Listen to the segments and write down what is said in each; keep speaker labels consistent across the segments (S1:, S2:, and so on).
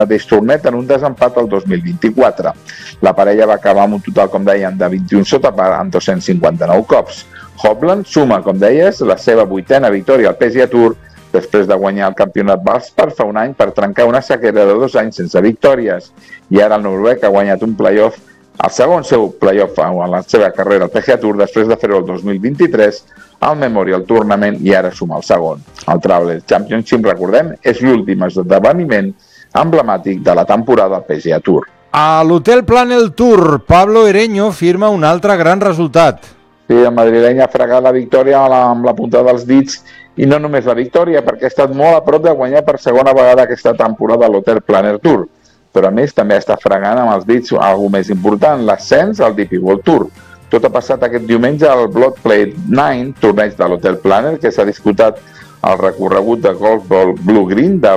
S1: mateix torneig en un desempat el 2024. La parella va acabar amb un total, com deien, de 21 sota par amb 259 cops. Hovland suma, com deies, la seva 8ª victòria al PGA Tour després de guanyar el campionat Valspar fa un any per trencar una sequera de 2 anys sense victòries. I ara el noruec ha guanyat un playoff, el segon seu playoff en la seva carrera al PGA Tour després de fer-ho el 2023 al Memorial Tournament i ara suma el segon. El Travelers Championship, recordem, és l'últim esdeveniment emblemàtic de la temporada al PGA Tour.
S2: A l'Hotel Planel Tour, Pablo Ereño firma un altre gran resultat.
S1: Sí, el madrileny ha fregat la victòria amb la punta dels dits i no només la victòria, perquè ha estat molt a prop de guanyar per segona vegada aquesta temporada a l'Hotel Planel Tour. Però a més també està fregant amb els dits alguna més important, l'ascens al DP World Tour. Tot ha passat aquest diumenge al Blood Plate 9, torneig de l'Hotel Planel, que s'ha disputat el recorregut de golf Blue Green de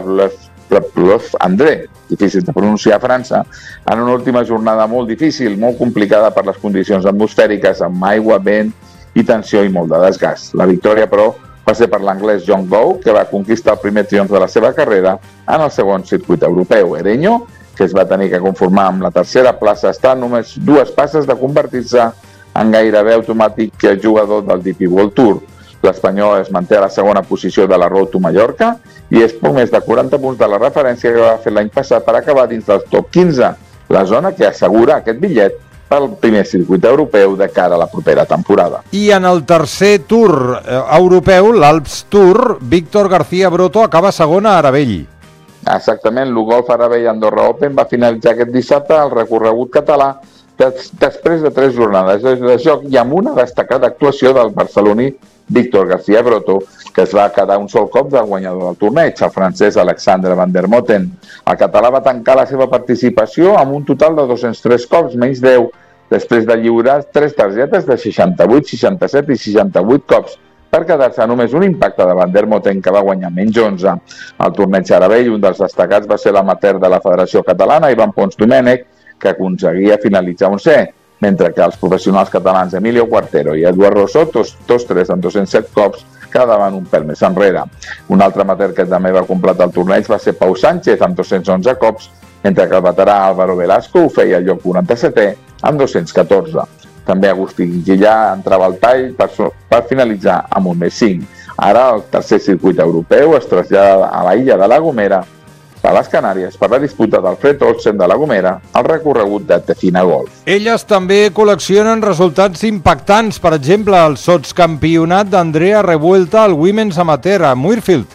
S1: Bluff André, difícil de pronunciar a França, en una última jornada molt difícil, molt complicada per les condicions atmosfèriques, amb aigua, vent i tensió i molt de desgast. La victòria, però, va ser per l'anglès John Gow, que va conquistar el primer triomf de la seva carrera en el segon circuit europeu. Ereño, que es va tenir que conformar amb la tercera plaça, està només 2 passes de convertir-se en gairebé automàtic jugador del DP World Tour. L'espanyol es manté a la segona posició de la Road to Mallorca i és poc més de 40 punts de la referència que va fer l'any passat per acabar dins del top 15, la zona que assegura aquest bitllet pel primer circuit europeu de cara a la propera temporada.
S2: I en el tercer tour europeu, l'Alps Tour, Víctor García Broto acaba segon a Aravell.
S1: Exactament, l'Ugolf Aravell Andorra Open va finalitzar aquest dissabte el recorregut català després de 3 jornades de joc i amb una destacada actuació del barceloní Víctor García Broto, que es va quedar un sol cop del guanyador del torneig, el francès Alexandre Van der Motten. El català va tancar la seva participació amb un total de 203 cops, menys 10, després de lliurar 3 targetes de 68, 67 i 68 cops, per quedar-se només un impacte de Van der Motten, que va guanyar menys 11. Al torneig Aravell, un dels destacats va ser l'amateur de la Federació Catalana, Ivan Pons Domènech, que aconseguia finalitzar 11è, mentre que els professionals catalans Emilio Cuartero i Eduard Rossó, tots 3 amb 207 cops, quedaven un pèl més enrere. Un altre amateur que també va completar el torneig va ser Pau Sánchez, amb 211 cops, mentre que el veterà Álvaro Velasco ho feia al lloc 47è, amb 214. També Agustí Gillà entrava al tall per finalitzar amb un més 5. Ara el tercer circuit europeu es trasllada a la illa de La Gomera, a les Canàries, per la disputa del Fred Olsen de La Gomera, al recorregut de Tefina Golf.
S2: Elles també col·leccionen resultats impactants, per exemple, el sotscampionat d'Andrea Revuelta al Women's Amateur a Muirfield.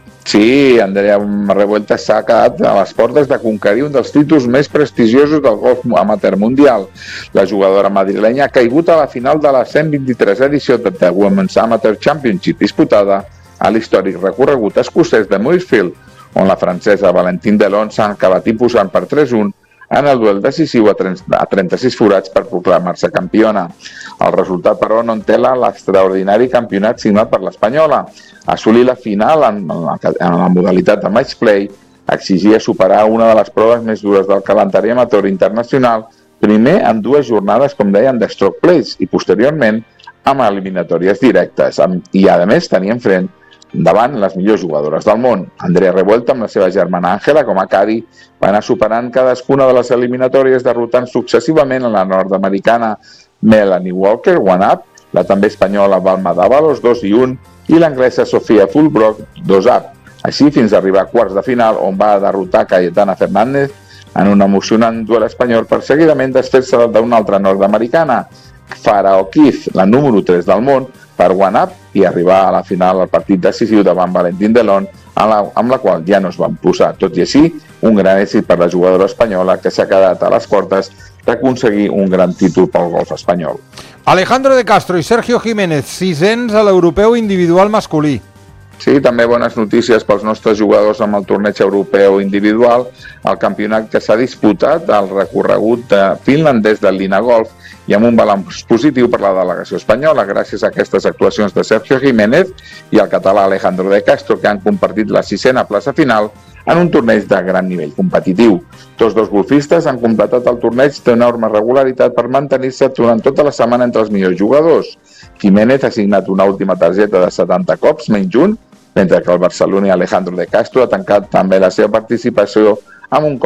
S1: Sí, Andrea Revuelta s'ha quedat a les portes de conquerir un dels títols més prestigiosos del golf amateur mundial. La jugadora madrilenya ha caigut a la final de la 123 edició de The Women's Amateur Championship, disputada a l'històric recorregut escocès de Muirfield, on la francesa Valentine Delon s'ha acabat imposant per 3-1 en el duel decisiu a 36 forats per proclamar-se campiona. El resultat, però, no entela l'extraordinari campionat signat per l'espanyola. Assolir la final en la modalitat de match play exigia superar una de les proves més dures del calendari amateur internacional, primer en 2 jornades, com deien, de stroke plays i posteriorment amb eliminatòries directes. I, a més, tenir enfront davant les millors jugadores del món. Andrea Revuelta, amb la seva germana Àngela, com a cadi, va anar superant cadascuna de les eliminatòries, derrotant successivament a la nord-americana Melanie Walker, 1-up, la també espanyola Balma Dávalos, 2-1, i l'anglesa Sofia Fulbrook, 2-up. Així fins a arribar a quarts de final, on va derrotar Cayetana Fernández en un emocionant duel espanyol per seguidament desfer-se d'una altra nord-americana, Farah O'Keefe, la número 3 del món, per one-up i arribar a la final al partit decisiu davant Valentine Delon, amb la qual ja no es van posar. Tot i així, un gran èxit per la jugadora espanyola, que s'ha quedat a les portes d'aconseguir un gran títol pel golf espanyol.
S2: Alejandro de Castro i Sergio Jiménez, 600 a l'europeu individual masculí.
S1: Sí, també bones notícies pels nostres jugadors amb el torneig europeu individual, el campionat que s'ha disputat al recorregut finlandès del Lina Golf i amb un balanç positiu per la delegació espanyola gràcies a aquestes actuacions de Sergio Jiménez i el català Alejandro de Castro, que han compartit la 6a plaça final en un torneig de gran nivell competitiu. Tots dos golfistes han completat el torneig d'enorme regularitat per mantenir-se durant tota la setmana entre els millors jugadors. Jiménez ha signat una última targeta de 70 cops, menys un, mentre que el barceloní Alejandro de Castro ha tancat també la seva participació amb un